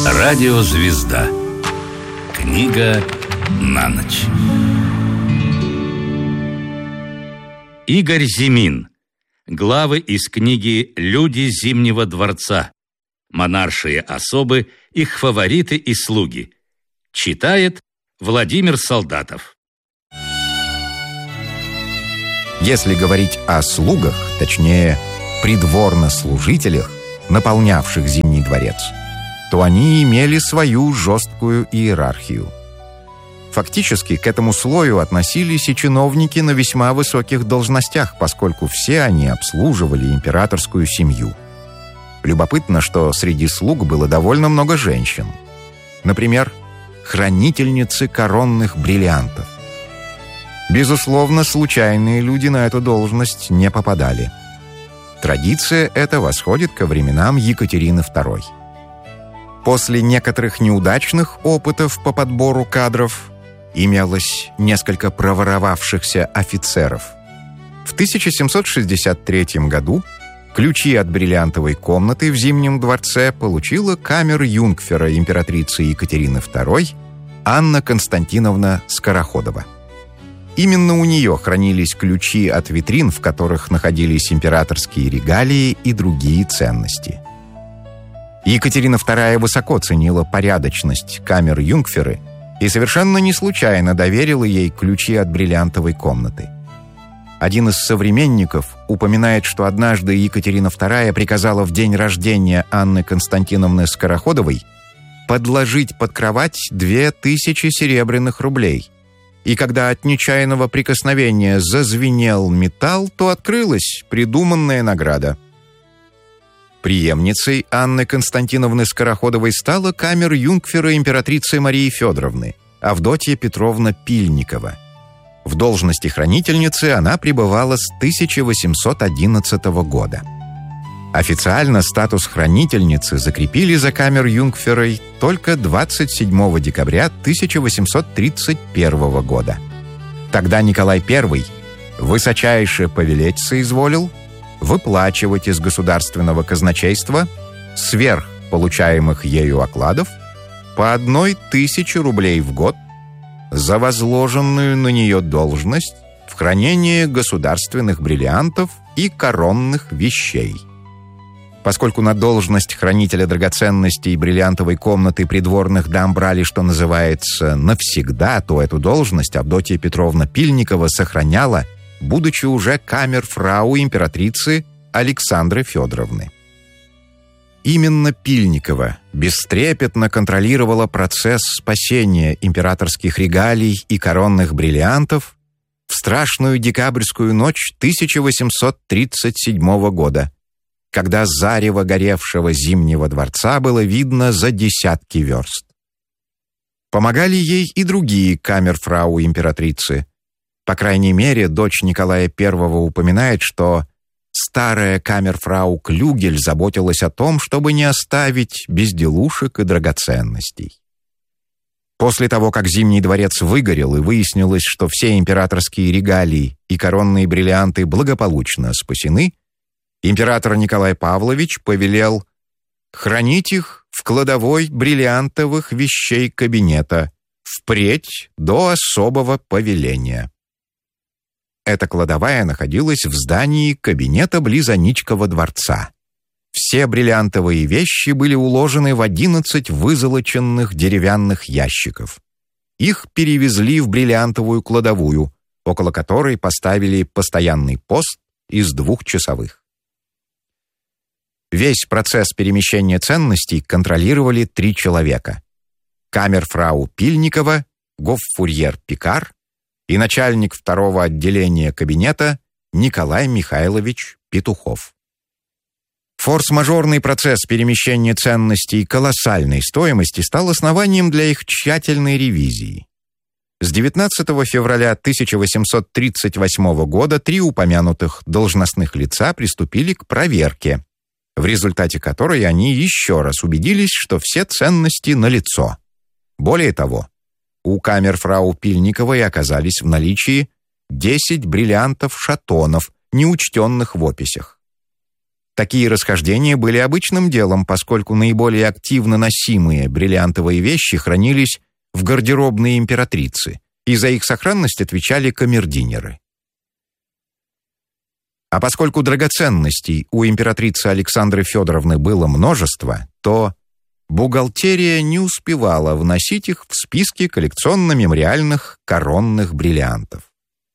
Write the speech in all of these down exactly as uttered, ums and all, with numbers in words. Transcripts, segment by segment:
Радиозвезда. Книга на ночь. Игорь Зимин. Главы из книги «Люди Зимнего дворца». Монаршие особы, их фавориты и слуги. Читает Владимир Солдатов. Если говорить о слугах, точнее, придворнослужителях, наполнявших Зимний дворец, то они имели свою жесткую иерархию. Фактически к этому слою относились и чиновники на весьма высоких должностях, поскольку все они обслуживали императорскую семью. Любопытно, что среди слуг было довольно много женщин. Например, хранительницы коронных бриллиантов. Безусловно, случайные люди на эту должность не попадали. Традиция эта восходит ко временам Екатерины второй. После некоторых неудачных опытов по подбору кадров имелось несколько проворовавшихся офицеров. В тысяча семьсот шестьдесят третьем году ключи от бриллиантовой комнаты в Зимнем дворце получила камер-юнгфера императрицы Екатерины второй Анна Константиновна Скороходова. Именно у нее хранились ключи от витрин, в которых находились императорские регалии и другие ценности. Екатерина вторая высоко ценила порядочность камер-юнгферы и совершенно не случайно доверила ей ключи от бриллиантовой комнаты. Один из современников упоминает, что однажды Екатерина вторая приказала в день рождения Анны Константиновны Скороходовой подложить под кровать две тысячи серебряных рублей. И когда от нечаянного прикосновения зазвенел металл, то открылась придуманная награда. Преемницей Анны Константиновны Скороходовой стала камер-юнгфера императрицы Марии Федоровны, Авдотья Петровна Пильникова. В должности хранительницы она пребывала с тысяча восемьсот одиннадцатого года. Официально статус хранительницы закрепили за камер-юнгферой только двадцать седьмого декабря тысяча восемьсот тридцать первого года. Тогда Николай Первый высочайше повелеть соизволил выплачивать из государственного казначейства сверх получаемых ею окладов по одной тысяче рублей в год за возложенную на нее должность в хранении государственных бриллиантов и коронных вещей. Поскольку на должность хранителя драгоценностей и бриллиантовой комнаты придворных дам брали, что называется, навсегда, то эту должность Авдотья Петровна Пильникова сохраняла, будучи уже камерфрау императрицы Александры Федоровны. Именно Пильникова бестрепетно контролировала процесс спасения императорских регалий и коронных бриллиантов в страшную декабрьскую ночь тысяча восемьсот тридцать седьмого года, когда зарево горевшего Зимнего дворца было видно за десятки верст. Помогали ей и другие камерфрау императрицы. По крайней мере, дочь Николая Первого упоминает, что старая камерфрау Клюгель заботилась о том, чтобы не оставить безделушек и драгоценностей. После того, как Зимний дворец выгорел и выяснилось, что все императорские регалии и коронные бриллианты благополучно спасены, император Николай Павлович повелел хранить их в кладовой бриллиантовых вещей кабинета впредь до особого повеления. Эта кладовая находилась в здании кабинета близ Аничкова дворца. Все бриллиантовые вещи были уложены в одиннадцать вызолоченных деревянных ящиков. Их перевезли в бриллиантовую кладовую, около которой поставили постоянный пост из двух часовых. Весь процесс перемещения ценностей контролировали три человека: камерфрау Пильникова, гоффурьер Пикар и начальник второго отделения кабинета Николай Михайлович Петухов. Форс-мажорный процесс перемещения ценностей колоссальной стоимости стал основанием для их тщательной ревизии. С девятнадцатого февраля тысяча восемьсот тридцать восьмого года три упомянутых должностных лица приступили к проверке, в результате которой они еще раз убедились, что все ценности налицо. Более того, у камерфрау Пильниковой оказались в наличии десять бриллиантов-шатонов, неучтенных в описях. Такие расхождения были обычным делом, поскольку наиболее активно носимые бриллиантовые вещи хранились в гардеробной императрицы, и за их сохранность отвечали камердинеры. А поскольку драгоценностей у императрицы Александры Федоровны было множество, то бухгалтерия не успевала вносить их в списки коллекционно-мемориальных коронных бриллиантов.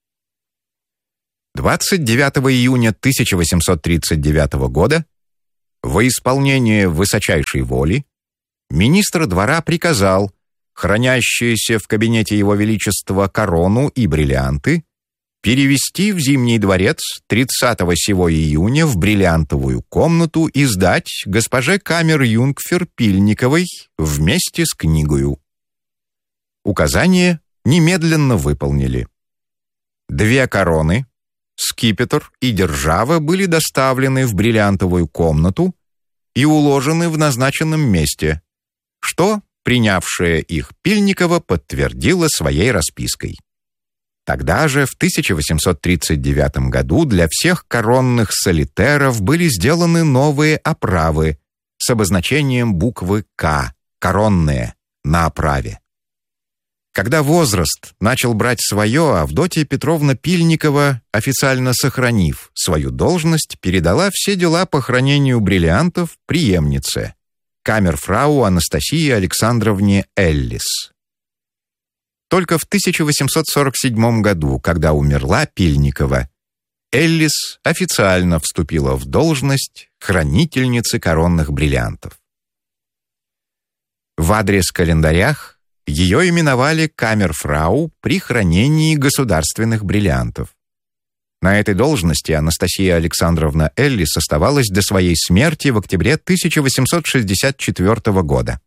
двадцать девятого июня тысяча восемьсот тридцать девятого года во исполнение высочайшей воли министр двора приказал хранящиеся в кабинете Его Величества корону и бриллианты перевести в Зимний дворец тридцатого сего июня в бриллиантовую комнату и сдать госпоже камер-юнгфер Пильниковой вместе с книгою. Указание немедленно выполнили. Две короны, скипетр и держава были доставлены в бриллиантовую комнату и уложены в назначенном месте, что принявшая их Пильникова подтвердила своей распиской. Тогда же, в тысяча восемьсот тридцать девятом году, для всех коронных солитеров были сделаны новые оправы с обозначением буквы «К», коронные, на оправе. Когда возраст начал брать свое, Авдотья Петровна Пильникова, официально сохранив свою должность, передала все дела по хранению бриллиантов преемнице, камерфрау Анастасии Александровне Эллис. Только в тысяча восемьсот сорок седьмом году, когда умерла Пильникова, Эллис официально вступила в должность хранительницы коронных бриллиантов. В адрес-календарях ее именовали камерфрау при хранении государственных бриллиантов. На этой должности Анастасия Александровна Эллис оставалась до своей смерти в октябре тысяча восемьсот шестьдесят четвёртого года.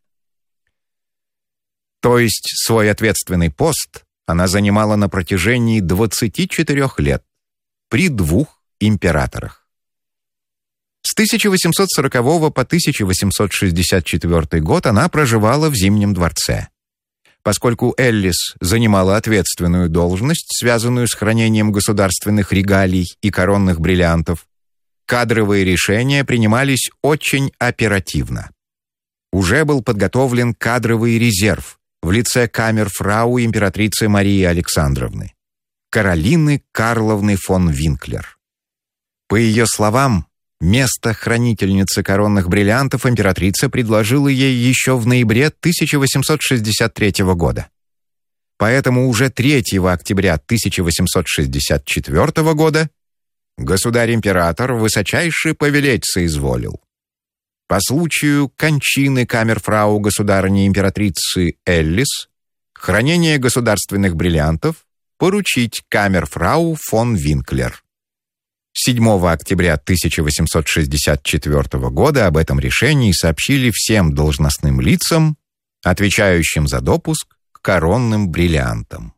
То есть свой ответственный пост она занимала на протяжении двадцати четырёх лет при двух императорах. С тысяча восемьсот сорокового по тысяча восемьсот шестьдесят четвёртый год она проживала в Зимнем дворце. Поскольку Эллис занимала ответственную должность, связанную с хранением государственных регалий и коронных бриллиантов, кадровые решения принимались очень оперативно. Уже был подготовлен кадровый резерв в лице камерфрау императрицы Марии Александровны, Каролины Карловны фон Винклер. По ее словам, место хранительницы коронных бриллиантов императрица предложила ей еще в ноябре тысяча восемьсот шестьдесят третьего года. Поэтому уже третьего октября тысяча восемьсот шестьдесят четвёртого года государь-император высочайше повелеть соизволил по случаю кончины камерфрау государыни-императрицы Эллис хранение государственных бриллиантов поручить камерфрау фон Винклер. седьмого октября тысяча восемьсот шестьдесят четвёртого года об этом решении сообщили всем должностным лицам, отвечающим за допуск к коронным бриллиантам.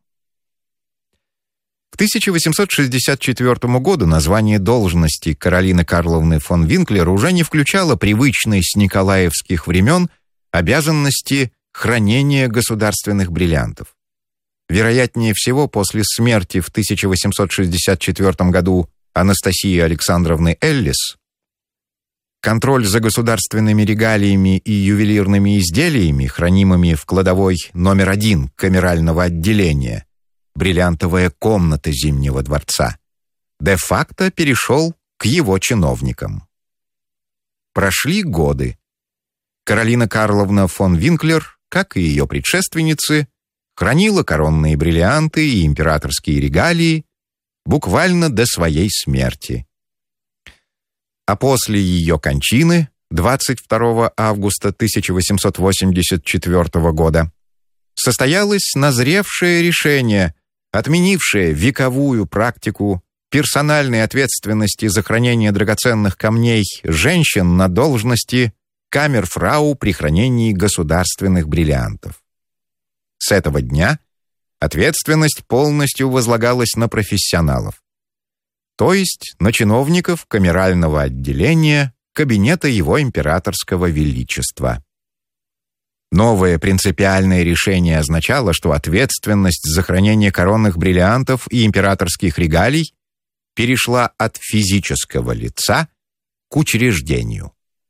К тысяча восемьсот шестьдесят четвёртому году название должности Каролины Карловны фон Винклер уже не включало привычной с николаевских времен обязанности хранения государственных бриллиантов. Вероятнее всего, после смерти в тысяча восемьсот шестьдесят четвёртом году Анастасии Александровны Эллис контроль за государственными регалиями и ювелирными изделиями, хранимыми в кладовой номер один камерального отделения, бриллиантовая комната Зимнего дворца, де-факто перешел к его чиновникам. Прошли годы. Каролина Карловна фон Винклер, как и ее предшественницы, хранила коронные бриллианты и императорские регалии буквально до своей смерти. А после ее кончины, двадцать второго августа тысяча восемьсот восемьдесят четвёртого года, состоялось назревшее решение, отменившее вековую практику персональной ответственности за хранение драгоценных камней женщин на должности камерфрау при хранении государственных бриллиантов. С этого дня ответственность полностью возлагалась на профессионалов, то есть на чиновников камерального отделения кабинета Его Императорского Величества. Новое принципиальное решение означало, что ответственность за хранение коронных бриллиантов и императорских регалий перешла от физического лица к учреждению.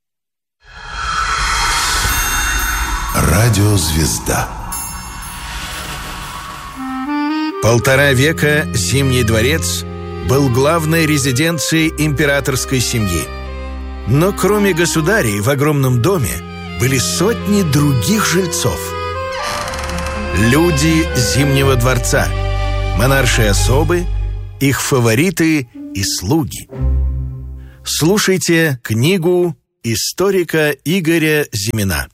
Радиозвезда. Полтора века Зимний дворец был главной резиденцией императорской семьи. Но кроме государей в огромном доме были сотни других жильцов. Люди Зимнего дворца, монаршие особы, их фавориты и слуги. Слушайте книгу историка Игоря Зимина.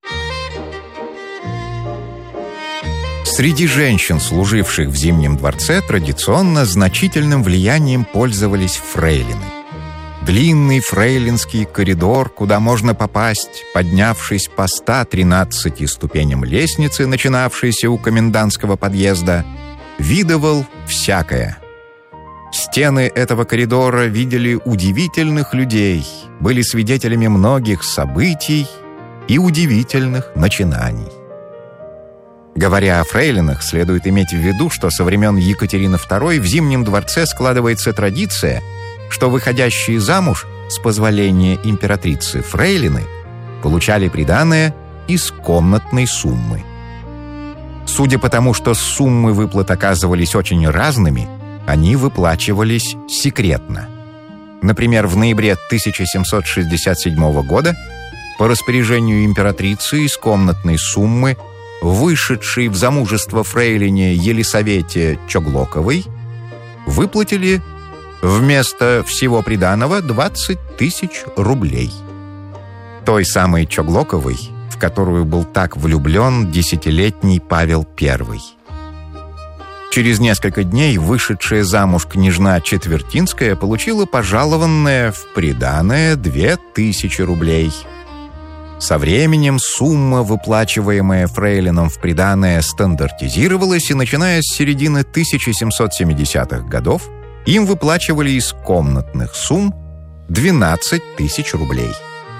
Среди женщин, служивших в Зимнем дворце, традиционно значительным влиянием пользовались фрейлины. Длинный фрейлинский коридор, куда можно попасть, поднявшись по ста тринадцати ступеням лестницы, начинавшейся у комендантского подъезда, видывал всякое. Стены этого коридора видели удивительных людей, были свидетелями многих событий и удивительных начинаний. Говоря о фрейлинах, следует иметь в виду, что со времен Екатерины второй в Зимнем дворце складывается традиция, что выходящие замуж, с позволения императрицы фрейлины, получали приданое из комнатной суммы. Судя по тому, что суммы выплат оказывались очень разными, они выплачивались секретно. Например, в ноябре тысяча семьсот шестьдесят седьмого года по распоряжению императрицы из комнатной суммы вышедшей в замужество фрейлине Елисавете Чоглоковой выплатили вместо всего приданого двадцать тысяч рублей. Той самой Чоглоковой, в которую был так влюблен десятилетний Павел Первый. Через несколько дней вышедшая замуж княжна Четвертинская получила пожалованное в приданое две тысячи рублей. Со временем сумма, выплачиваемая фрейлином в приданое, стандартизировалась, и, начиная с середины тысяча семьсот семидесятых годов, им выплачивали из комнатных сумм двенадцать тысяч рублей.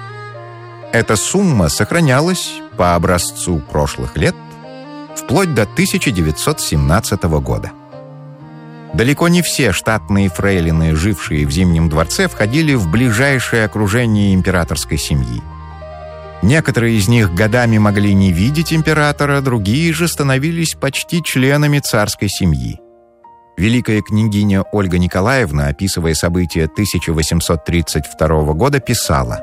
Эта сумма сохранялась по образцу прошлых лет вплоть до тысяча девятьсот семнадцатого года. Далеко не все штатные фрейлины, жившие в Зимнем дворце, входили в ближайшее окружение императорской семьи. Некоторые из них годами могли не видеть императора, другие же становились почти членами царской семьи. Великая княгиня Ольга Николаевна, описывая события тысяча восемьсот тридцать второго года, писала: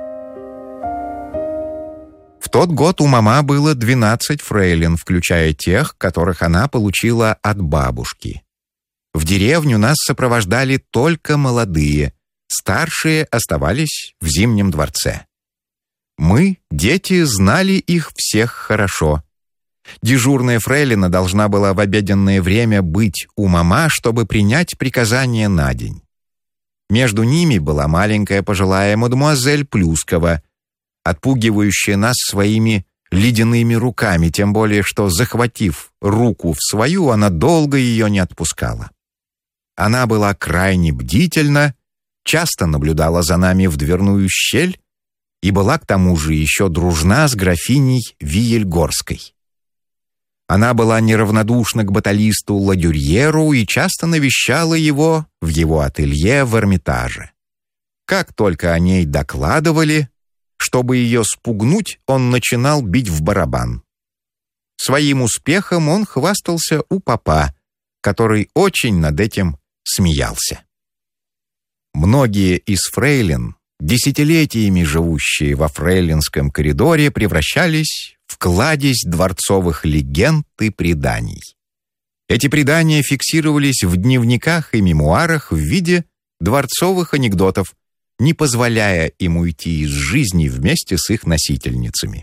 «В тот год у мама было двенадцать фрейлин, включая тех, которых она получила от бабушки. В деревню нас сопровождали только молодые, старшие оставались в Зимнем дворце. Мы, дети, знали их всех хорошо. Дежурная фрейлина должна была в обеденное время быть у мама, чтобы принять приказание на день. Между ними была маленькая пожилая мадемуазель Плюскова, отпугивающая нас своими ледяными руками, тем более что, захватив руку в свою, она долго ее не отпускала. Она была крайне бдительна, часто наблюдала за нами в дверную щель и была к тому же еще дружна с графиней Виельгорской. Она была неравнодушна к баталисту Ладюрьеру и часто навещала его в его ателье в Эрмитаже. Как только о ней докладывали, чтобы ее спугнуть, он начинал бить в барабан. Своим успехом он хвастался у папа, который очень над этим смеялся. Многие из фрейлин, десятилетиями живущие во фрейлинском коридоре, превращались в кладезь дворцовых легенд и преданий. Эти предания фиксировались в дневниках и мемуарах в виде дворцовых анекдотов, не позволяя им уйти из жизни вместе с их носительницами.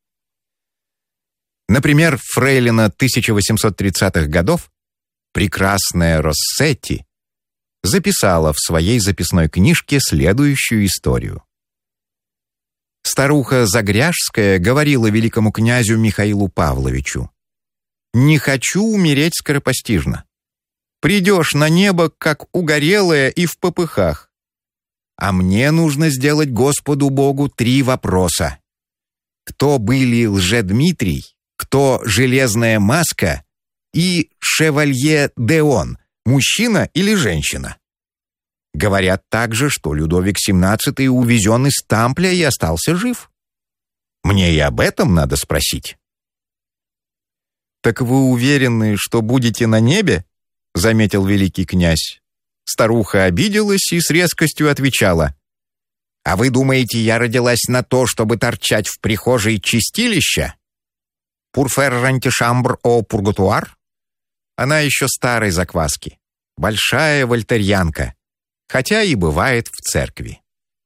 Например, фрейлина тысяча восемьсот тридцатых годов, прекрасная Россетти, записала в своей записной книжке следующую историю. Старуха Загряжская говорила великому князю Михаилу Павловичу: «Не хочу умереть скоропостижно. Придешь на небо, как угорелая и в попыхах. А мне нужно сделать Господу Богу три вопроса. Кто были Лжедмитрий, кто Железная Маска и Шевалье Деон, мужчина или женщина?» Говорят также, что Людовик семнадцатый увезен из Тампля и остался жив. Мне и об этом надо спросить». «Так вы уверены, что будете на небе?» — заметил великий князь. Старуха обиделась и с резкостью отвечала: «А вы думаете, я родилась на то, чтобы торчать в прихожей чистилища? Pour faire l'antichambre au purgatoire?» Она еще старой закваски, большая вольтерьянка, хотя и бывает в церкви.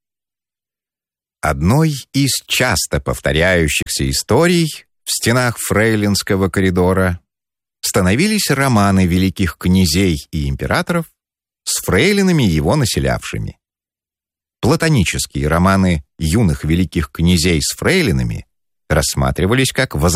Одной из часто повторяющихся историй в стенах фрейлинского коридора становились романы великих князей и императоров с фрейлинами, его населявшими. Платонические романы юных великих князей с фрейлинами рассматривались как